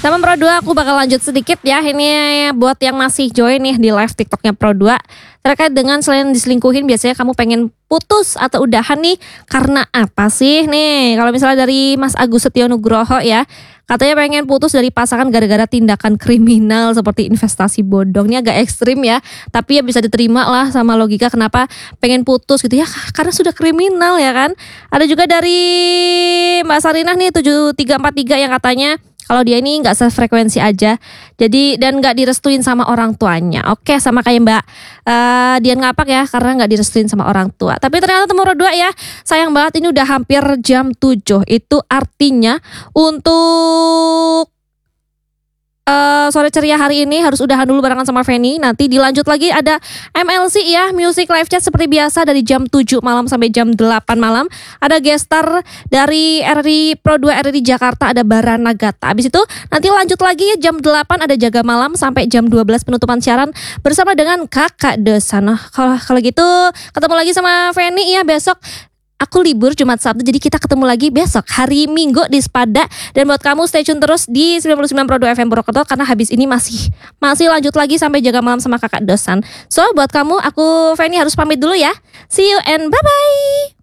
Sama Pro 2 aku bakal lanjut sedikit ya. Ini buat yang masih join nih di live TikToknya Pro 2. Terkait dengan selain diselingkuhin biasanya kamu pengen putus atau udahan nih karena apa sih nih? Kalau misalnya dari Mas Agus Setio Nugroho ya, katanya pengen putus dari pasangan gara-gara tindakan kriminal seperti investasi bodong. Ini agak ekstrim ya, tapi ya bisa diterima lah sama logika kenapa pengen putus gitu ya, karena sudah kriminal ya kan. Ada juga dari Mbak Sarinah nih 7343 yang katanya kalau dia ini nggak sefrekuensi aja, jadi dan nggak direstuin sama orang tuanya. Oke, sama kayak Mbak Dian Ngapak ya, karena nggak direstuin sama orang tua. Tapi ternyata Temuro 2 ya, sayang banget ini udah hampir jam 7. Itu artinya untuk sore ceria hari ini harus udahan dulu barengan sama Feni. Nanti dilanjut lagi ada MLC ya, Music Live Chat seperti biasa dari jam 7 malam sampai jam 8 malam. Ada gestar dari RRI Pro 2 RRI Jakarta, ada Bara Nagata. Habis itu nanti lanjut lagi jam 8 ada Jaga Malam sampai jam 12 penutupan siaran bersama dengan Kakak Desan. Nah, kalau gitu ketemu lagi sama Feni ya besok. Aku libur Jumat Sabtu, jadi kita ketemu lagi besok hari Minggu di Spada. Dan buat kamu stay tune terus di 99 Pro 2 FM Purwokerto karena habis ini masih lanjut lagi sampai Jaga Malam sama Kakak Dosan. So buat kamu, aku Feni harus pamit dulu ya. See you and bye-bye.